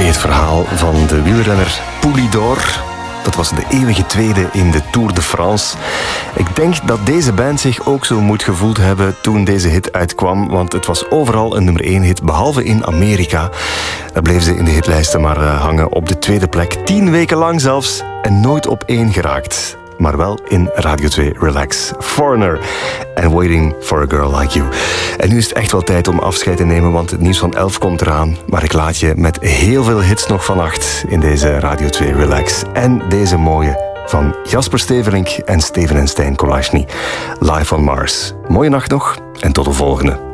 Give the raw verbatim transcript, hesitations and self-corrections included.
kreeg het verhaal van de wielrenner Poulidor. Dat was de eeuwige tweede in de Tour de France. Ik denk dat deze band zich ook zo moet gevoeld hebben toen deze hit uitkwam, want het was overal een nummer één hit, behalve in Amerika. Daar bleef ze in de hitlijsten maar hangen op de tweede plek, tien weken lang zelfs, en nooit op één geraakt. Maar wel in Radio twee Relax. Foreigner and Waiting for a Girl Like You. En nu is het echt wel tijd om afscheid te nemen, want het nieuws van elf komt eraan. Maar ik laat je met heel veel hits nog van acht in deze Radio twee Relax. En deze mooie van Jasper Steverink en Steven en Stijn Kolashny. Live on Mars. Mooie nacht nog en tot de volgende.